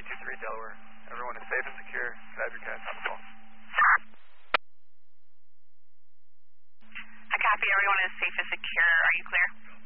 323 Delaware. Everyone is safe and secure. Badger Cat's on the phone. I copy. Everyone is safe and secure. Are you clear?